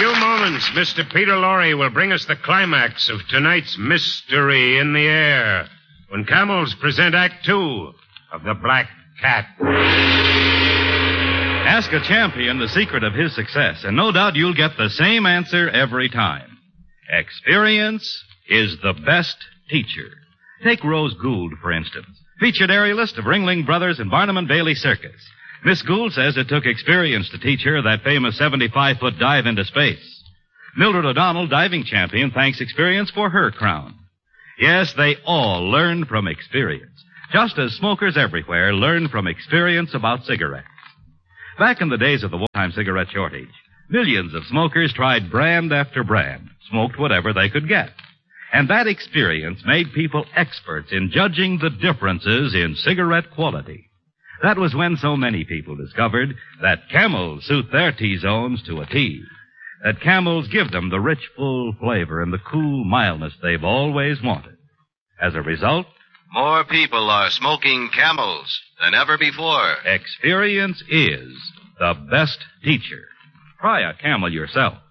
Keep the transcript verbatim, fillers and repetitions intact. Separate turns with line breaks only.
few moments, Mister Peter Lorre will bring us the climax of tonight's Mystery in the Air, when Camels present Act Two of The Black Cat.
Ask a champion the secret of his success, and no doubt you'll get the same answer every time. Experience is the best teacher. Take Rose Gould, for instance, featured aerialist of Ringling Brothers and Barnum and Bailey Circus. Miss Gould says it took experience to teach her that famous seventy-five foot dive into space. Mildred O'Donnell, diving champion, thanks experience for her crown. Yes, they all learn from experience, just as smokers everywhere learn from experience about cigarettes. Back in the days of the wartime cigarette shortage, millions of smokers tried brand after brand, smoked whatever they could get. And that experience made people experts in judging the differences in cigarette quality. That was when so many people discovered that Camels suit their T-zones to a T. That Camels give them the rich, full flavor and the cool mildness they've always wanted. As a result,
more people are smoking Camels than ever before.
Experience is the best teacher. Try a Camel yourself.